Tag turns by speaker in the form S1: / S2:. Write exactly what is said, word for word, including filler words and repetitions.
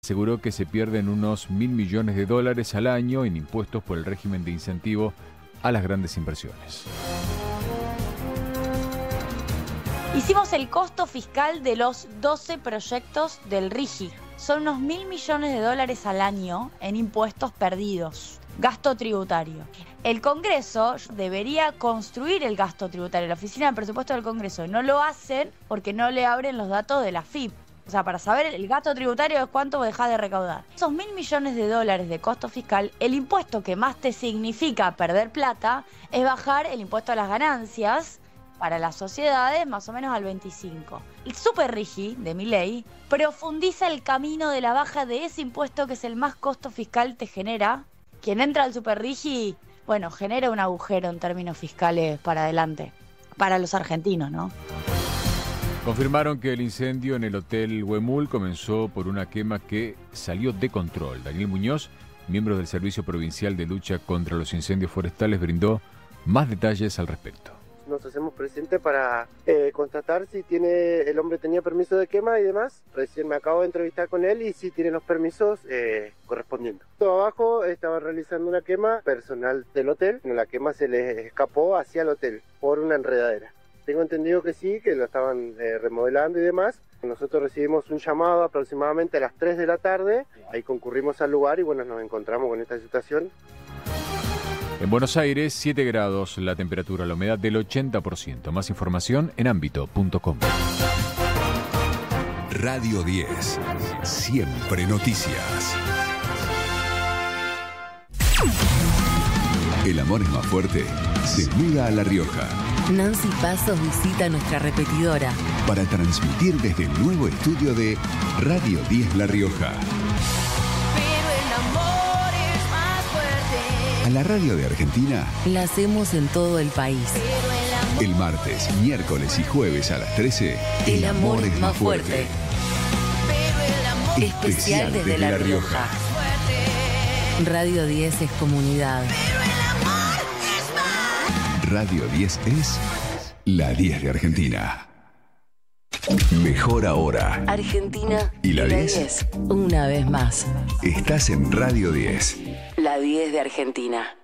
S1: Aseguró que se pierden unos mil millones de dólares al año en impuestos por el régimen de incentivo a las grandes inversiones.
S2: Hicimos el costo fiscal de los doce proyectos del RIGI. Son unos mil millones de dólares al año en impuestos perdidos. Gasto tributario. El Congreso debería construir el gasto tributario. La Oficina de Presupuesto del Congreso no lo hacen porque no le abren los datos de la F I P. O sea, para saber el gasto tributario es cuánto dejás de recaudar. Esos mil millones de dólares de costo fiscal, el impuesto que más te significa perder plata es bajar el impuesto a las ganancias para las sociedades más o menos al veinticinco. El Super RIGI de Milei profundiza el camino de la baja de ese impuesto que es el más costo fiscal te genera. Quien entra al Super RIGI, bueno, genera un agujero en términos fiscales para adelante, para los argentinos, ¿no?
S1: Confirmaron que el incendio en el Hotel Huemul comenzó por una quema que salió de control. Daniel Muñoz, miembro del Servicio Provincial de Lucha contra los Incendios Forestales, brindó más detalles al respecto.
S3: Nos hacemos presentes para eh, constatar si tiene el hombre tenía permiso de quema y demás. Recién me acabo de entrevistar con él y si tiene los permisos eh, correspondientes. Todo abajo estaba realizando una quema personal del hotel. La quema se les escapó hacia el hotel por una enredadera. Tengo entendido que sí, que lo estaban eh, remodelando y demás. Nosotros recibimos un llamado aproximadamente a las tres de la tarde. Ahí concurrimos al lugar y bueno, nos encontramos con esta situación.
S1: En Buenos Aires, siete grados la temperatura, la humedad del ochenta por ciento. Más información en ámbito punto com.
S4: Radio diez. Siempre noticias. El amor es más fuerte. Se muda a La Rioja.
S5: Nancy Pasos visita nuestra repetidora
S4: para transmitir desde el nuevo estudio de Radio diez La Rioja.
S5: Pero el amor es más fuerte.
S4: A la radio de Argentina
S5: la hacemos en todo el país.
S4: Pero el, amor... el martes, miércoles y jueves a las trece,
S5: El, el amor, amor es más fuerte. fuerte.
S4: Pero el amor... Especial desde, desde La, La Rioja.
S5: Rioja. Radio diez es comunidad.
S4: Radio diez es la diez de Argentina. Mejor ahora.
S5: Argentina
S4: y la diez.
S5: Una vez más.
S4: Estás en Radio diez.
S5: La diez de Argentina.